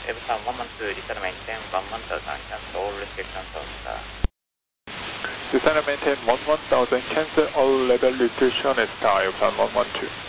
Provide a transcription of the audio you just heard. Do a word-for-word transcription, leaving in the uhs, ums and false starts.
Airplan one one two, descend and maintain one one thousand, cancel all restrictions on star. Descend and maintain one one thousand, cancel all level restriction at star, Airplan one one two.